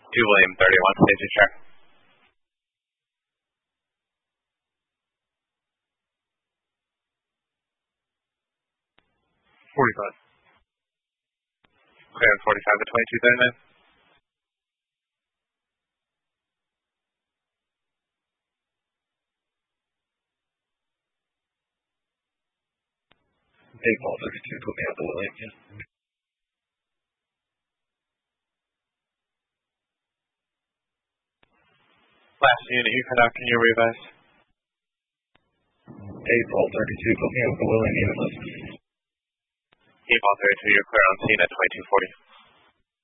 2 William 31, safety check. 45. Clear on 45 to 2239. Big ball 32, put me out the William, yeah. Last unit you cut out, can you revise? Big ball 32, put me out the William, unit list. Ball 32, you're clear on scene at 2240.